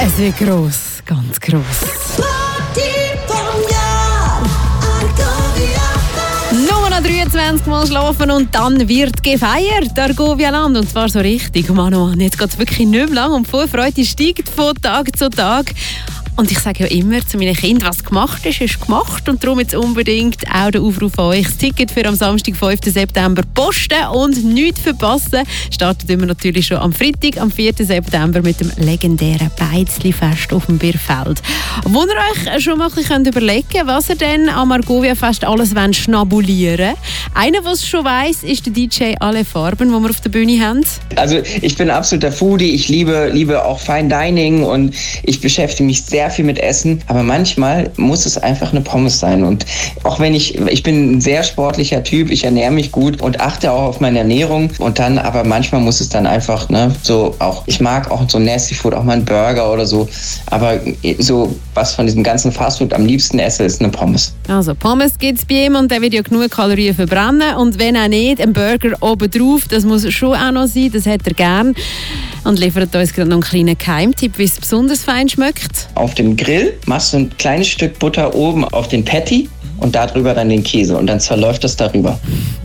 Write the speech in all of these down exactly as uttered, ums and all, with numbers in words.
Es wird gross, ganz gross. Nur noch dreiundzwanzig Mal schlafen und dann wird gefeiert. Argovia Land. Und zwar so richtig. Mann, oh Mann, jetzt geht es wirklich nicht mehr lang. Und die Vorfreude steigt von Tag zu Tag. Und ich sage ja immer zu meinen Kindern, was gemacht ist, ist gemacht. Und darum jetzt unbedingt auch der Aufruf an euch. Das Ticket für am Samstag, fünften September posten und nichts verpassen. Startet immer natürlich schon am Freitag, am vierten September mit dem legendären Beizli-Fest auf dem Bierfeld. Wo ihr euch schon mal ein bisschen überlegen könnt, was ihr denn am Argovia-Fest alles schnabulieren wollt. Einer, der es schon weiss, ist der D J Alle Farben, den wir auf der Bühne haben. Also ich bin absoluter Foodie. Ich liebe, liebe auch Fine Dining und ich beschäftige mich sehr viel mit Essen, aber manchmal muss es einfach eine Pommes sein. Und auch wenn ich, ich bin ein sehr sportlicher Typ, ich ernähre mich gut und achte auch auf meine Ernährung und dann, aber manchmal muss es dann einfach, ne, so auch, ich mag auch so Nasty Food, auch mal einen Burger oder so, aber so, was von diesem ganzen Fastfood am liebsten esse, ist eine Pommes. Also Pommes gibt es bei ihm und der wird ja genug Kalorien verbrennen und wenn auch nicht, ein Burger oben drauf, das muss schon auch noch sein, das hat er gern. Und liefert uns gerade noch einen kleinen Geheimtipp, wie es besonders fein schmeckt. Auf dem Grill machst du ein kleines Stück Butter oben auf den Patty und darüber dann den Käse und dann zerläuft das darüber.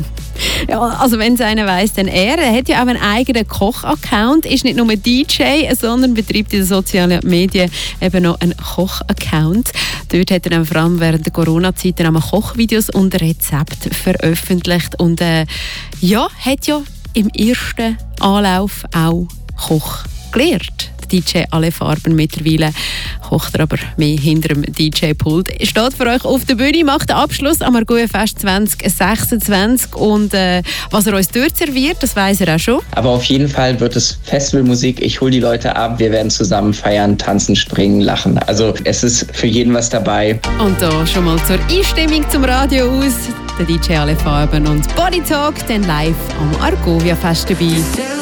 Ja, also wenn es einer weiss, dann er. Er hat ja auch einen eigenen Koch-Account, ist nicht nur D J, sondern betreibt in den sozialen Medien eben noch einen Koch-Account. Dort hat er dann vor allem während der Corona-Zeit dann auch Kochvideos und Rezepte veröffentlicht und äh, ja, hat ja im ersten Anlauf auch Koch gelernt. D J Alle Farben mittlerweile kocht er aber mehr hinter dem D J-Pult. Steht für euch auf der Bühne, macht den Abschluss am Argovia Fest zwanzig sechsundzwanzig und äh, was er uns dort serviert, das weiss er auch schon. Aber auf jeden Fall wird es Festivalmusik. Ich hole die Leute ab, wir werden zusammen feiern, tanzen, springen, lachen. Also es ist für jeden was dabei. Und da schon mal zur Einstimmung zum Radio aus. Der D J Alle Farben und Body Talk, dann live am Argovia Fest dabei.